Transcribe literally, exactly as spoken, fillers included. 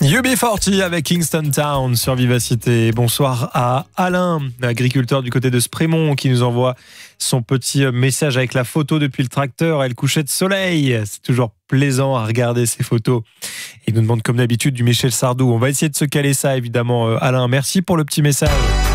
U B quarante avec Kingston Town sur Vivacité. Bonsoir à Alain, agriculteur du côté de Sprémont, qui nous envoie son petit message avec la photo depuis le tracteur et le coucher de soleil. C'est toujours plaisant à regarder ces photos. Il nous demande comme d'habitude du Michel Sardou. On va essayer de se caler ça évidemment. Alain, merci pour le petit message.